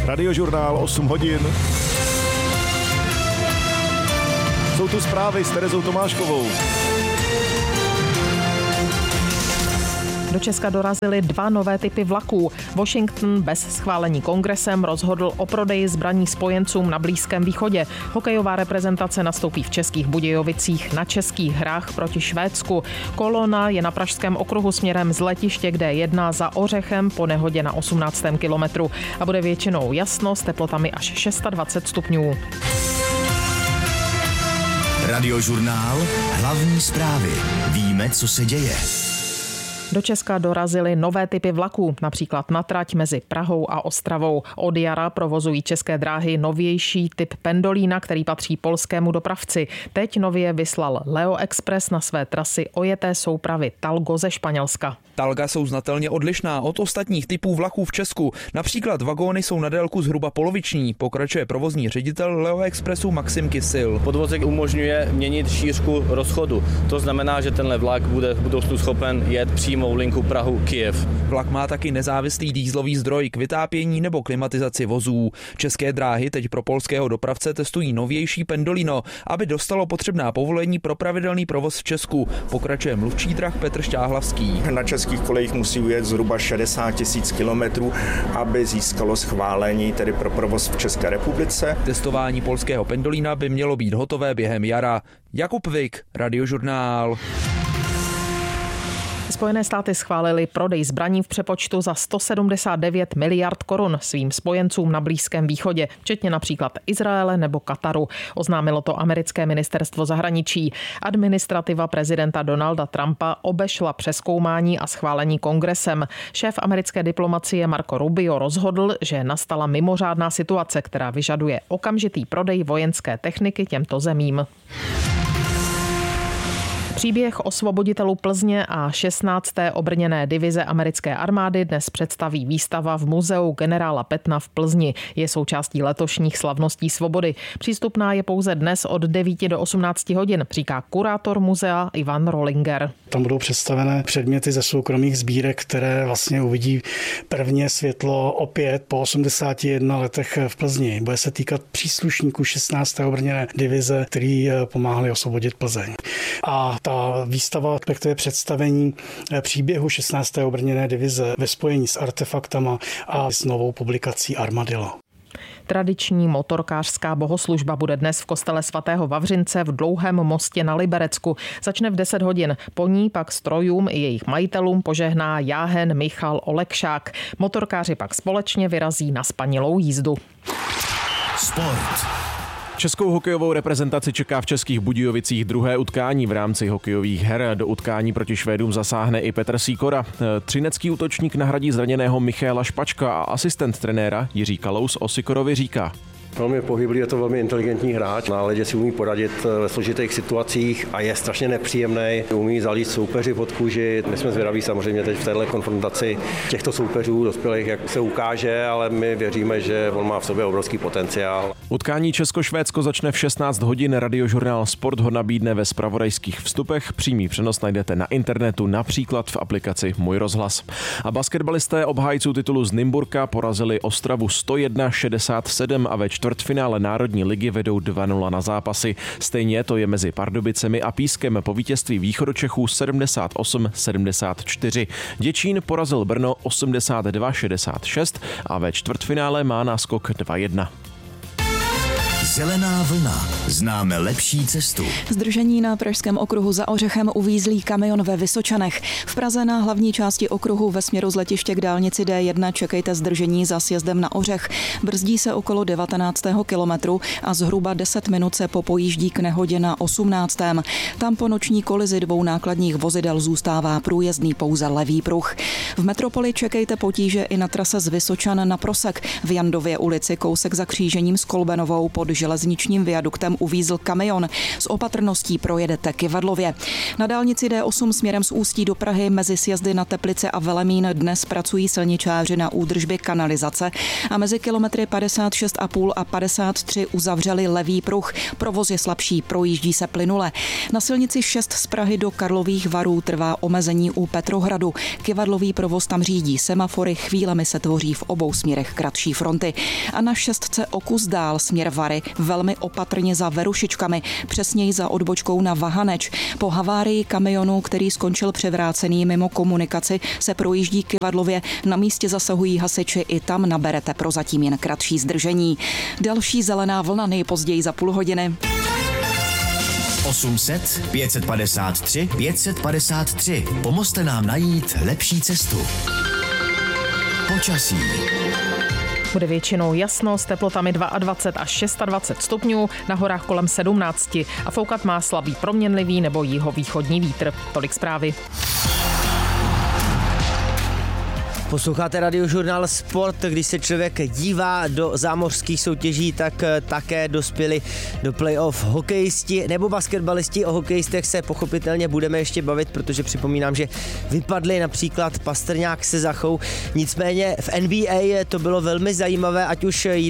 Radiožurnál 8 hodin. Jsou tu zprávy s Terezou Tomáškovou. Do Česka dorazily 2 nové typy vlaků. Washington bez schválení kongresem rozhodl o prodeji zbraní spojencům na Blízkém východě. Hokejová reprezentace nastoupí v Českých Budějovicích na českých hrách proti Švédsku. Kolona je na Pražském okruhu směrem z letiště, kde jedná za Ořechem po nehodě na 18. kilometru a bude většinou jasno s teplotami až 26 stupňů. Radiožurnál, hlavní zprávy. Víme, co se děje. Do Česka dorazily nové typy vlaků, například na trať mezi Prahou a Ostravou. Od jara provozují České dráhy novější typ pendolína, který patří polskému dopravci. Teď nově vyslal Leo Express na své trasy ojeté soupravy Talgo ze Španělska. Talga jsou znatelně odlišná od ostatních typů vlaků v Česku. Například vagóny jsou na délku zhruba poloviční, pokračuje provozní ředitel Leo Expressu Maxim Kysil. Podvozek umožňuje měnit šířku rozchodu. To znamená, že tenhle vlak bude v budoucnu schopen jet přímou linku Prahu-Kyjev. Vlak má taky nezávislý dýzlový zdroj k vytápění nebo klimatizaci vozů. České dráhy teď pro polského dopravce testují novější pendolino, aby dostalo potřebná povolení pro pravidelný provoz v Česku. Pokračuje mluvčí drah Petr Šťáhlavský. Na českých kolejích musí ujet zhruba 60 000 kilometrů, aby získalo schválení tedy pro provoz v České republice. Testování polského pendolina by mělo být hotové během jara. Jakub Vik, Radiožurnál. Spojené státy schválily prodej zbraní v přepočtu za 179 miliard korun svým spojencům na Blízkém východě, včetně například Izraele nebo Kataru. Oznámilo to americké ministerstvo zahraničí. Administrativa prezidenta Donalda Trumpa obešla přezkoumání a schválení kongresem. Šéf americké diplomacie Marco Rubio rozhodl, že nastala mimořádná situace, která vyžaduje okamžitý prodej vojenské techniky těmto zemím. Příběh osvoboditelů Plzně a 16. obrněné divize americké armády dnes představí výstava v muzeu generála Petna v Plzni. Je součástí letošních slavností svobody. Přístupná je pouze dnes od 9 do 18 hodin, říká kurátor muzea Ivan Rollinger. Tam budou představené předměty ze soukromých sbírek, které vlastně uvidí prvně světlo opět po 81 letech v Plzni. Bude se týkat příslušníků 16. obrněné divize, který pomáhali osvobodit Plzeň. A ta výstava, respektive představení příběhu 16. obrněné divize ve spojení s artefaktama a s novou publikací Armadillo. Tradiční motorkářská bohoslužba bude dnes v kostele svatého Vavřince v Dlouhém mostě na Liberecku. Začne v 10 hodin. Po ní pak strojům i jejich majitelům požehná jáhen Michal Olekšák. Motorkáři pak společně vyrazí na spanilou jízdu. Sport. Českou hokejovou reprezentaci čeká v Českých Budějovicích druhé utkání v rámci hokejových her. Do utkání proti Švédům zasáhne i Petr Sýkora. Třinecký útočník nahradí zraněného Michaela Špačka a asistent trenéra Jiří Kalous o Sýkorovi říká: Velmi pohyblý, je to velmi inteligentní hráč. Na ledě si umí poradit ve složitých situacích a je strašně nepříjemný. Umí zalít soupeři pod kůži. My jsme zvědaví samozřejmě teď v této konfrontaci těchto soupeřů dospělých, jak se ukáže, ale my věříme, že on má v sobě obrovský potenciál. Utkání Česko-Švédsko začne v 16 hodin. Radiožurnál Sport ho nabídne ve zpravodajských vstupech. Přímý přenos najdete na internetu, například v aplikaci Můj rozhlas. A basketbalisté obhájců titulu z Nymburka porazili Ostravu 101-67 a ve čtvrtfinále Národní ligy vedou 2-0 na zápasy. Stejně to je mezi Pardubicemi a Pískem po vítězství Východočechů 78-74. Děčín porazil Brno 82-66 a ve čtvrtfinále má náskok 2-1. Zelená vlna. Známe lepší cestu. Zdržení na pražském okruhu za Ořechem uvízlý kamion ve Vysočanech. V Praze na hlavní části okruhu ve směru z letiště k dálnici D1 čekejte zdržení za sjezdem na Ořech. Brzdí se okolo 19. kilometru a zhruba 10 minut se popojíždí k nehodě na 18. Tam po noční kolizi 2 nákladních vozidel zůstává průjezdný pouze levý pruh. V metropoli čekejte potíže i na trase z Vysočan na Prosek, v Jandově ulici kousek za křížením s Kolbenovou pod železničním viaduktem uvízl kamion. S opatrností projedete Kyvadlově. Na dálnici D8 směrem z Ústí do Prahy mezi sjezdy na Teplice a Velemín dnes pracují silničáři na údržbě kanalizace a mezi kilometry 56,5 a 53 uzavřeli levý pruh. Provoz je slabší, projíždí se plynule. Na silnici 6 z Prahy do Karlových Varů trvá omezení u Petrohradu. Kyvadlový provoz tam řídí semafory, chvílemi se tvoří v obou směrech kratší fronty. A na 6 o kus dál směr Vary velmi opatrně za Verušičkami, přesněji za odbočkou na Vahaneč. Po havárii kamionu, který skončil převrácený mimo komunikaci, se projíždí Kyvadlově. Na místě zasahují hasiči, i tam naberete prozatím jen kratší zdržení. Další zelená vlna nejpozději za půl hodiny. 800 553 553. Pomozte nám najít lepší cestu. Počasí. Bude většinou jasno s teplotami 22 až 26 stupňů, na horách kolem 17 a foukat má slabý proměnlivý nebo jihovýchodní vítr. Tolik zprávy. Posloucháte Radiožurnál Sport. Když se člověk dívá do zámořských soutěží, tak také dospěli do playoff hokejisti nebo basketbalisti. O hokejistech se pochopitelně budeme ještě bavit, protože připomínám, že vypadli například Pastrňák se Zachou. Nicméně v NBA to bylo velmi zajímavé, ať už